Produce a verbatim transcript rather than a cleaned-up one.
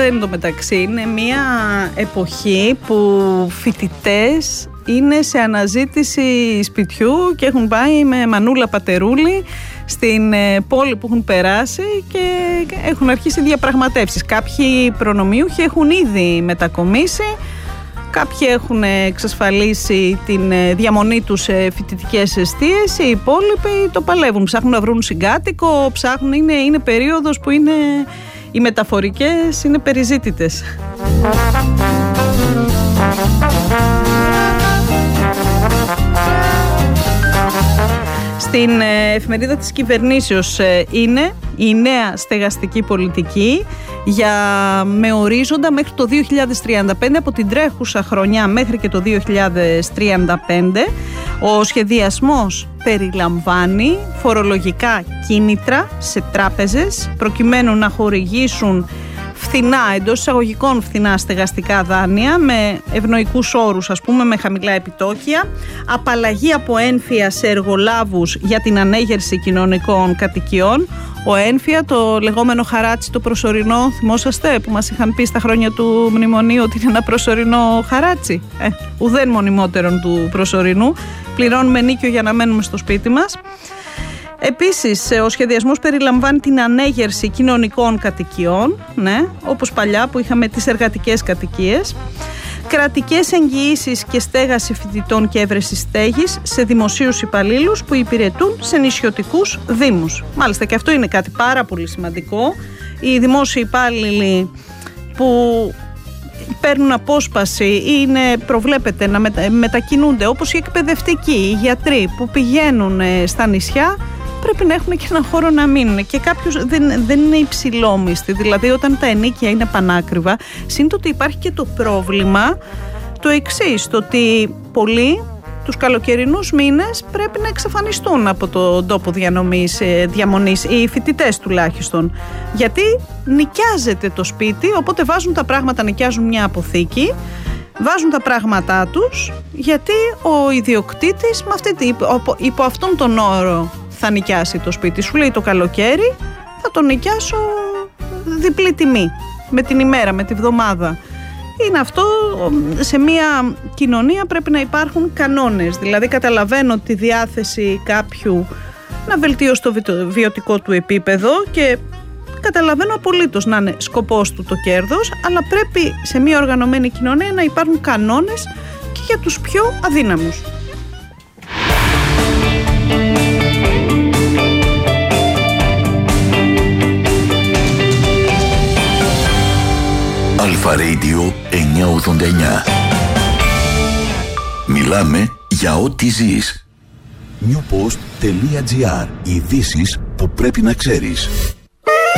εν τω μεταξύ είναι μια εποχή που φοιτητές είναι σε αναζήτηση σπιτιού και έχουν πάει με μανούλα πατερούλη στην πόλη που έχουν περάσει και έχουν αρχίσει διαπραγματεύσεις. Κάποιοι προνομιούχοι έχουν ήδη μετακομίσει, κάποιοι έχουν εξασφαλίσει την διαμονή τους σε φοιτητικές εστίες, οι υπόλοιποι το παλεύουν, ψάχνουν να βρουν συγκάτοικο, ψάχνουν, είναι, είναι περίοδος που είναι, οι μεταφορικές είναι περιζήτητες. Στην εφημερίδα της κυβερνήσεως είναι η νέα στεγαστική πολιτική για, με ορίζοντα μέχρι το δύο χιλιάδες τριάντα πέντε, από την τρέχουσα χρονιά μέχρι και το δύο χιλιάδες τριάντα πέντε. Ο σχεδιασμός περιλαμβάνει φορολογικά κίνητρα σε τράπεζες προκειμένου να χορηγήσουν φθηνά, εντός εισαγωγικών φθηνά στεγαστικά δάνεια με ευνοϊκούς όρους, ας πούμε, με χαμηλά επιτόκια, απαλλαγή από ένφια σε εργολάβους για την ανέγερση κοινωνικών κατοικιών. Ο ένφια, το λεγόμενο χαράτσι το προσωρινό, θυμόσαστε που μας είχαν πει στα χρόνια του μνημονίου ότι είναι ένα προσωρινό χαράτσι? Ε, ουδέν μονιμότερον του προσωρινού. Πληρώνουμε νίκιο για να μένουμε στο σπίτι μας. Επίσης, ο σχεδιασμός περιλαμβάνει την ανέγερση κοινωνικών κατοικιών, ναι, όπως παλιά που είχαμε τις εργατικές κατοικίες, κρατικές εγγυήσεις και στέγαση φοιτητών και έβρεση στέγης σε δημοσίους υπαλλήλους που υπηρετούν σε νησιωτικούς δήμους. Μάλιστα, και αυτό είναι κάτι πάρα πολύ σημαντικό. Οι δημόσιοι υπάλληλοι που παίρνουν απόσπαση ή είναι, προβλέπεται να μετα, μετακινούνται, όπως οι εκπαιδευτικοί, οι γιατροί που πηγαίνουν στα νησιά, πρέπει να έχουν και έναν χώρο να μείνουν. Και κάποιος δεν, δεν είναι υψηλόμισθοι, δηλαδή όταν τα ενοίκια είναι πανάκριβα. Σύντοτε ότι υπάρχει και το πρόβλημα το εξής, το ότι πολλοί τους καλοκαιρινούς μήνες πρέπει να εξαφανιστούν από τον τόπο διανομής, διαμονής, οι φοιτητές τουλάχιστον, γιατί νοικιάζεται το σπίτι, οπότε βάζουν τα πράγματα, νοικιάζουν μια αποθήκη, βάζουν τα πράγματά τους, γιατί ο ιδιοκτήτης με αυτή, υπό, υπό αυτόν τον όρο θα νοικιάσει το σπίτι. Σου λέει το καλοκαίρι θα το νοικιάσω διπλή τιμή, με την ημέρα, με τη βδομάδα. Είναι αυτό, σε μια κοινωνία πρέπει να υπάρχουν κανόνες. Δηλαδή καταλαβαίνω τη διάθεση κάποιου να βελτιώσει το βιωτικό του επίπεδο και καταλαβαίνω απολύτως να είναι σκοπός του το κέρδος, αλλά πρέπει σε μια οργανωμένη κοινωνία να υπάρχουν κανόνες και για τους πιο αδύναμους. Αλφα Radio εννιακόσια ογδόντα εννιά. Μιλάμε για ό,τι ζεις. newpost.gr. Ειδήσεις που πρέπει να ξέρεις.